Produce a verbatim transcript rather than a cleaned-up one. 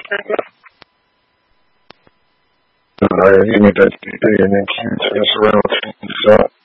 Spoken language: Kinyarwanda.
Alright, give me that, that and then keep this around. So.